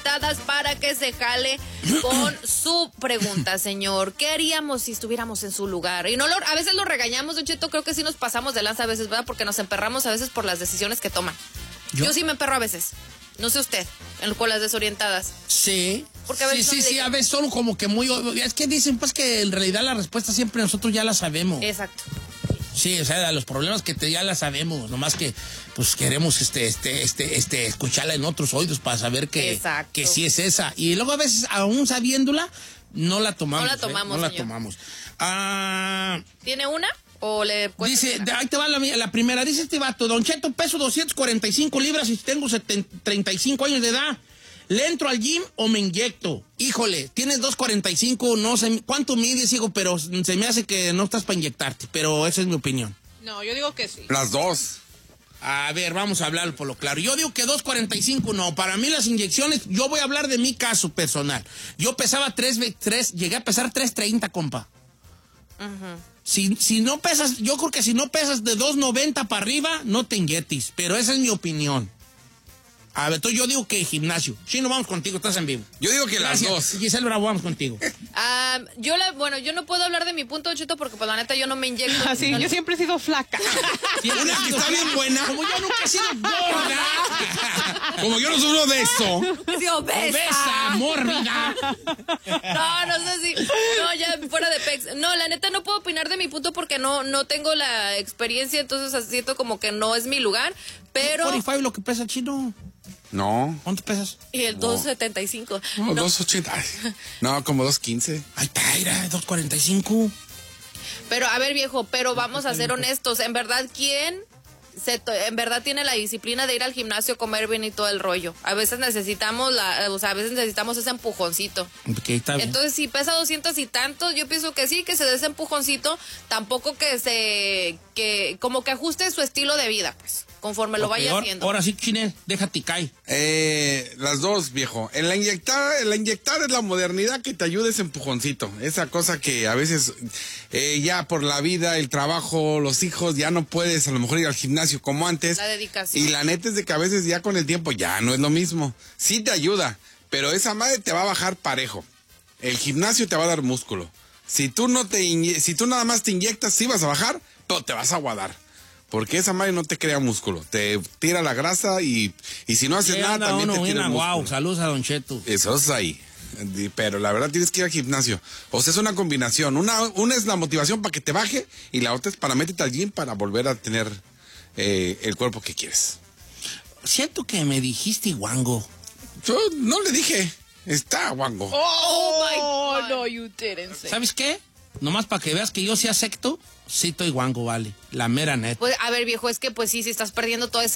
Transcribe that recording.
desorientadas para que se jale con su pregunta, señor. ¿Qué haríamos si estuviéramos en su lugar? Y a veces lo regañamos, Don Cheto, creo que sí nos pasamos de lanza a veces, ¿verdad? Porque nos emperramos a veces por las decisiones que toman. Yo sí me emperro a veces. No sé usted, con las desorientadas. Sí. Porque a veces sí, a veces son como que muy... Es que dicen pues que en realidad la respuesta siempre nosotros ya la sabemos. Exacto. Sí, o sea, los problemas que ya la sabemos, nomás que pues queremos escucharla en otros oídos para saber que sí es esa. Y luego a veces, aún sabiéndola, no la tomamos. No la tomamos, no la señor. tomamos. ¿Tiene una? ¿O le dice, ahí te va la primera, dice este vato: Don Cheto, peso 245 libras y tengo 35 años de edad. ¿Le entro al gym o me inyecto? Híjole, tienes 245, no sé cuánto mides, hijo, pero se me hace que no estás para inyectarte, pero esa es mi opinión. No, yo digo que sí. Las dos. A ver, vamos a hablar por lo claro. Yo digo que 245 no. Para mí las inyecciones, yo voy a hablar de mi caso personal. Yo pesaba 3, llegué a pesar 330, compa. Si no pesas, yo creo que si no pesas de 290 para arriba, no te inyectes, pero esa es mi opinión. A ver, yo digo que gimnasio. Chino, vamos contigo, estás en vivo. Yo digo que Gracias. las dos. Giselle Bravo, vamos contigo. Yo no puedo hablar de mi punto, Cheto, porque pues la neta yo no me inyecto. Así, yo siempre he sido flaca. Una que está bien buena. Como yo nunca he sido gorda. Como yo no sufro de eso. Sí, Obesa, mórbida. No sé si... No, ya fuera de pex. No, la neta no puedo opinar de mi punto porque no tengo la experiencia, entonces siento como que no es mi lugar, pero... 45 lo que pesa, Chino. No. ¿Cuánto pesas? Y el 275. No, 280. No, como 215. Ay, Taira, 245. Pero, a ver, viejo, vamos a ser honestos. En verdad, ¿quién en verdad tiene la disciplina de ir al gimnasio, comer bien y todo el rollo? A veces necesitamos ese empujoncito. Okay, está bien. Entonces, si pesa 200 y tantos, yo pienso que sí, que se dé ese empujoncito, tampoco que como que ajuste su estilo de vida, pues, conforme lo vaya haciendo. Ahora sí, Chine, déjate caer. Las dos, viejo. El inyectar es la modernidad que te ayuda ese empujoncito. Esa cosa que a veces ya por la vida, el trabajo, los hijos, ya no puedes a lo mejor ir al gimnasio como antes. La dedicación. Y la neta es de que a veces ya con el tiempo ya no es lo mismo. Sí te ayuda, pero esa madre te va a bajar parejo. El gimnasio te va a dar músculo. Si tú nada más te inyectas, sí vas a bajar, pero te vas a aguadar. Porque esa madre no te crea músculo, te tira la grasa y si no haces nada también te tira el músculo. Wow, saludos a Don Cheto. Eso es ahí. Pero la verdad tienes que ir al gimnasio. O sea, es una combinación. Una es la motivación para que te baje y la otra es para meterte al gym para volver a tener el cuerpo que quieres. Siento que me dijiste guango. Yo no le dije, está guango. Oh, no, you didn't say. ¿Sabes qué? Nomás para que veas que yo sí acepto, sí estoy guango, vale. La mera neta. Pues, a ver, viejo, es que pues sí, si estás perdiendo toda esa